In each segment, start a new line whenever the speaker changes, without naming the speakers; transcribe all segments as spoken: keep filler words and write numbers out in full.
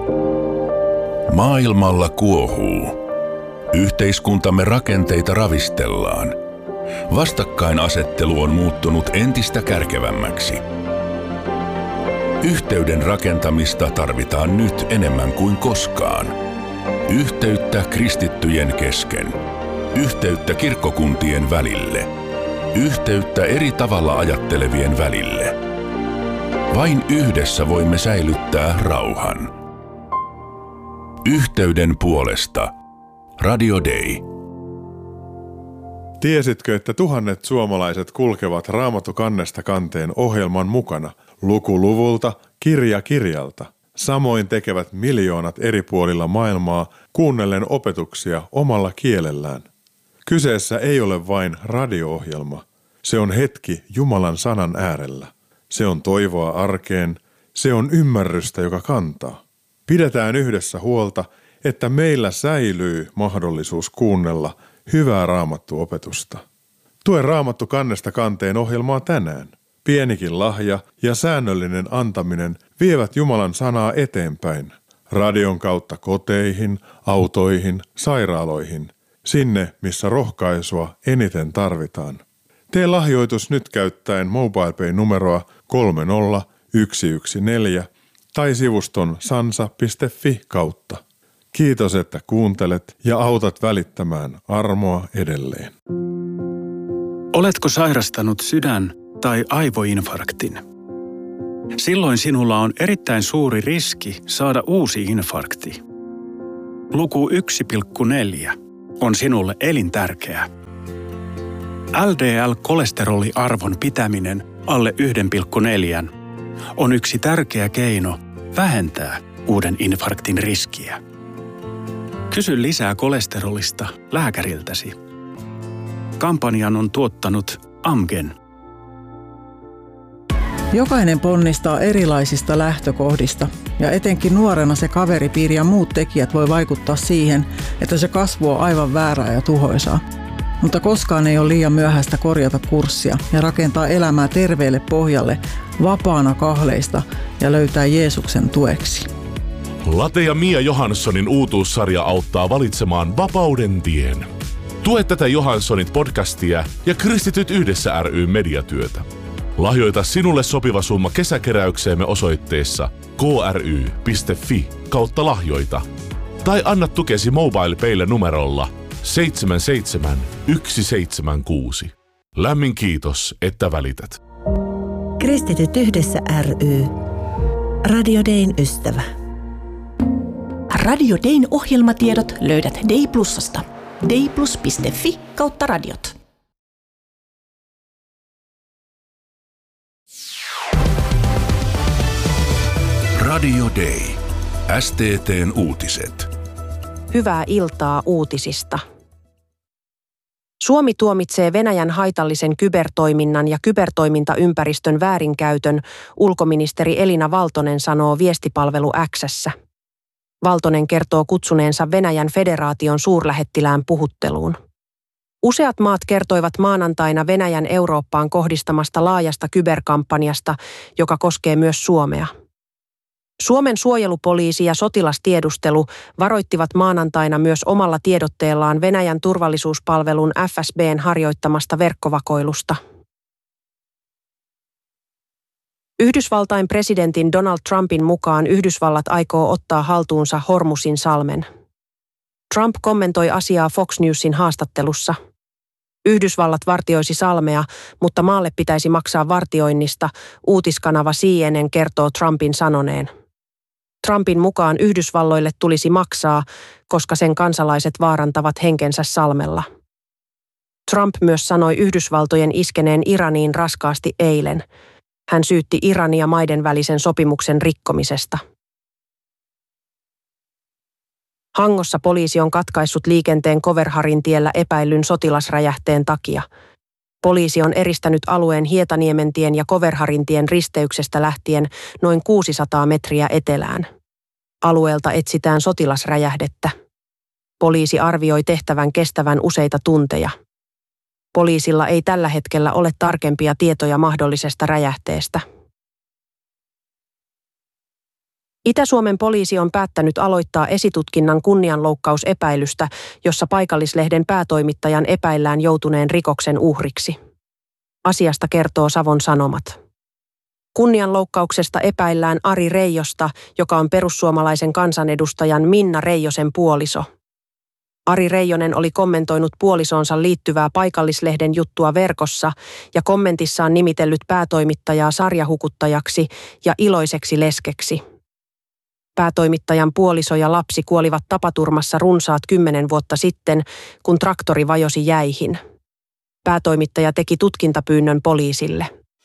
Maailmalla kuohuu. Yhteiskuntamme rakenteita ravistellaan. Vastakkainasettelu on muuttunut entistä kärkevämmäksi. Yhteyden rakentamista tarvitaan nyt enemmän kuin koskaan. Yhteyttä kristittyjen kesken. Yhteyttä kirkkokuntien välille. Yhteyttä eri tavalla ajattelevien välille. Vain yhdessä voimme säilyttää rauhan. Yhteyden puolesta. Radio Day.
Tiesitkö, että tuhannet suomalaiset kulkevat Raamattu kannesta kanteen ohjelman mukana, luku luvulta, kirja kirjalta? Samoin tekevät miljoonat eri puolilla maailmaa kuunnellen opetuksia omalla kielellään. Kyseessä ei ole vain radio-ohjelma. Se on hetki Jumalan sanan äärellä. Se on toivoa arkeen. Se on ymmärrystä, joka kantaa. Pidetään yhdessä huolta, että meillä säilyy mahdollisuus kuunnella hyvää raamattuopetusta. Tue Raamattu kannesta kanteen ohjelmaa tänään. Pienikin lahja ja säännöllinen antaminen vievät Jumalan sanaa eteenpäin. Radion kautta koteihin, autoihin, sairaaloihin. Sinne, missä rohkaisua eniten tarvitaan. Tee lahjoitus nyt käyttäen MobilePay-numeroa kolme nolla yksi yksi neljä tai sivuston sansa piste fi kautta. Kiitos, että kuuntelet ja autat välittämään armoa edelleen.
Oletko sairastanut sydän- tai aivoinfarktin? Silloin sinulla on erittäin suuri riski saada uusi infarkti. Luku yksi pilkku neljä on sinulle elintärkeä. L D L-kolesteroliarvon pitäminen alle yksi pilkku neljä on yksi tärkeä keino vähentää uuden infarktin riskiä. Kysy lisää kolesterolista lääkäriltäsi. Kampanjan on tuottanut Amgen.
Jokainen ponnistaa erilaisista lähtökohdista ja etenkin nuorena se kaveripiiri ja muut tekijät voi vaikuttaa siihen, että se kasvu on aivan väärää ja tuhoisaa. Mutta koskaan ei ole liian myöhäistä korjata kurssia ja rakentaa elämää terveelle pohjalle vapaana kahleista ja löytää Jeesuksen tueksi.
Late ja Mia Johanssonin uutuussarja auttaa valitsemaan vapauden tien. Tue tätä Johanssonit podcastia ja Kristityt yhdessä ry mediatyötä. Lahjoita sinulle sopiva summa kesäkeräykseemme osoitteessa kry piste fi kautta lahjoita. Tai anna tukesi MobilePaylle numerolla seitsemän seitsemän yksi seitsemän kuusi. Lämmin kiitos, että välität.
Kristityt yhdessä ry. Radio Dayn ystävä. Radio Dayn ohjelmatiedot löydät Day Plusasta. dayplus piste fi kautta radiot.
Radio Day. S T T:n uutiset.
Hyvää iltaa uutisista. Suomi tuomitsee Venäjän haitallisen kybertoiminnan ja kybertoimintaympäristön väärinkäytön, ulkoministeri Elina Valtonen sanoo viestipalvelu X:ssä. Valtonen kertoo kutsuneensa Venäjän federaation suurlähettilään puhutteluun. Useat maat kertoivat maanantaina Venäjän Eurooppaan kohdistamasta laajasta kyberkampanjasta, joka koskee myös Suomea. Suomen suojelupoliisi ja sotilastiedustelu varoittivat maanantaina myös omalla tiedotteellaan Venäjän turvallisuuspalvelun F S B:n harjoittamasta verkkovakoilusta. Yhdysvaltain presidentin Donald Trumpin mukaan Yhdysvallat aikoo ottaa haltuunsa Hormuzin salmen. Trump kommentoi asiaa Fox Newsin haastattelussa. Yhdysvallat vartioisi salmea, mutta maalle pitäisi maksaa vartioinnista, uutiskanava C N N kertoo Trumpin sanoneen. Trumpin mukaan Yhdysvalloille tulisi maksaa, koska sen kansalaiset vaarantavat henkensä salmella. Trump myös sanoi Yhdysvaltojen iskeneen Iraniin raskaasti eilen. Hän syytti Irania maiden välisen sopimuksen rikkomisesta. Hangossa poliisi on katkaissut liikenteen Koverharin tiellä epäillyn sotilasräjähteen takia. Poliisi on eristänyt alueen Hietaniementien ja Koverharintien risteyksestä lähtien noin kuusisataa metriä etelään. Alueelta etsitään sotilasräjähdettä. Poliisi arvioi tehtävän kestävän useita tunteja. Poliisilla ei tällä hetkellä ole tarkempia tietoja mahdollisesta räjähteestä. Itä-Suomen poliisi on päättänyt aloittaa esitutkinnan kunnianloukkausepäilystä, jossa paikallislehden päätoimittajan epäillään joutuneen rikoksen uhriksi. Asiasta kertoo Savon Sanomat. Kunnianloukkauksesta epäillään Ari Reijosta, joka on perussuomalaisen kansanedustajan Minna Reijosen puoliso. Ari Reijonen oli kommentoinut puolisoonsa liittyvää paikallislehden juttua verkossa ja kommentissaan nimitellyt päätoimittajaa sarjahukuttajaksi ja iloiseksi leskeksi. Päätoimittajan puoliso ja lapsi kuolivat tapaturmassa runsaat kymmenen vuotta sitten, kun traktori vajosi jäihin. Päätoimittaja teki tutkintapyynnön poliisille.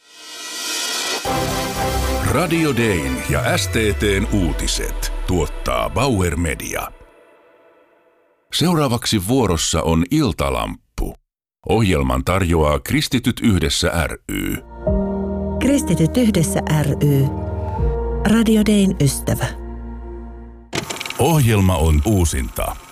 Radio Dayn ja S T T:n uutiset tuottaa Bauer Media. Seuraavaksi vuorossa on Iltalamppu. Ohjelman tarjoaa Kristityt yhdessä ry.
Kristityt yhdessä ry. Radio Dayn ystävä.
Ohjelma on uusinta.